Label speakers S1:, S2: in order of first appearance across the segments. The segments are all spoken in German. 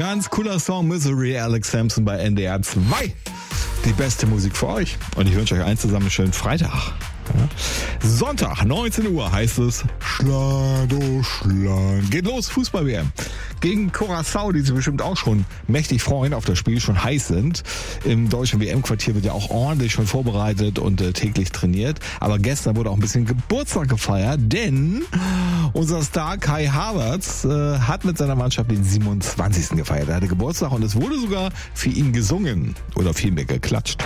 S1: Ganz cooler Song, Misery, Alex Sampson bei NDR 2. Die beste Musik für euch. Und ich wünsche euch allen zusammen einen schönen Freitag. Ja. Sonntag, 19 Uhr heißt es Schlag, oh Schlag. Geht los, Fußball-WM. Gegen Curaçao, die sich bestimmt auch schon mächtig freuen, auf das Spiel schon heiß sind. Im deutschen WM-Quartier wird ja auch ordentlich schon vorbereitet und täglich trainiert. Aber gestern wurde auch ein bisschen Geburtstag gefeiert, denn unser Star Kai Havertz hat mit seiner Mannschaft den 27. gefeiert. Er hatte Geburtstag und es wurde sogar für ihn gesungen oder vielmehr geklatscht.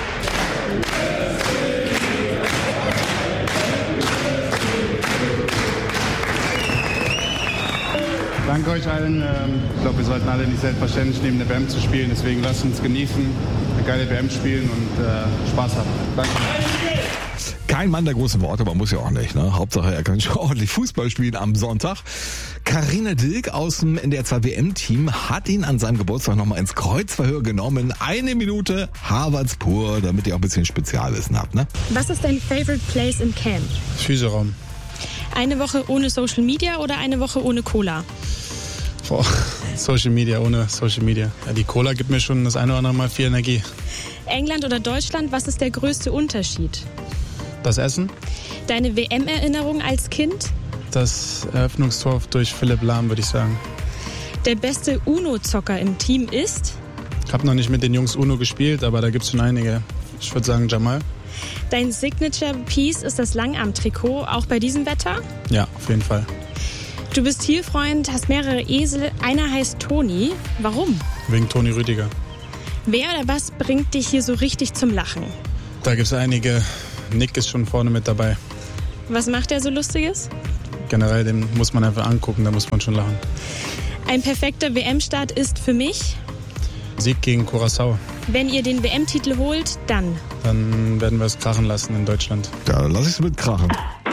S2: Danke euch allen. Ich glaube, wir sollten alle nicht selbstverständlich nehmen, eine WM zu spielen. Deswegen lasst uns genießen, eine geile WM spielen und Spaß haben. Danke.
S1: Kein Mann der großen Worte, aber muss ja auch nicht. Ne? Hauptsache, er kann schon ordentlich Fußball spielen am Sonntag. Carina Dilk aus dem NDR 2 WM-Team hat ihn an seinem Geburtstag nochmal ins Kreuzverhör genommen. 1 Minute Havertz pur, damit ihr auch ein bisschen Spezialwissen habt. Ne?
S3: Was ist dein Favorite Place im Camp?
S2: Physioraum.
S3: Eine Woche ohne Social Media oder eine Woche ohne Cola?
S2: Boah, Social Media, ohne Social Media. Ja, die Cola gibt mir schon das eine oder andere Mal viel Energie.
S3: England oder Deutschland, was ist der größte Unterschied?
S2: Das Essen?
S3: Deine WM-Erinnerung als Kind?
S2: Das Eröffnungstor durch Philipp Lahm, würde ich sagen.
S3: Der beste UNO-Zocker im Team ist?
S2: Ich habe noch nicht mit den Jungs UNO gespielt, aber da gibt es schon einige. Ich würde sagen Jamal.
S3: Dein Signature-Piece ist das Langarm-Trikot, auch bei diesem Wetter?
S2: Ja, auf jeden Fall.
S3: Du bist Tierfreund, hast mehrere Esel. Einer heißt Toni. Warum?
S2: Wegen Toni Rüdiger.
S3: Wer oder was bringt dich hier so richtig zum Lachen?
S2: Da gibt es einige. Nick ist schon vorne mit dabei.
S3: Was macht er so Lustiges?
S2: Generell, den muss man einfach angucken, da muss man schon lachen.
S3: Ein perfekter WM-Start ist für mich?
S2: Sieg gegen Curaçao.
S3: Wenn ihr den WM-Titel holt, dann?
S2: Dann werden wir es krachen lassen in Deutschland.
S1: Ja, dann lass ich es mit krachen.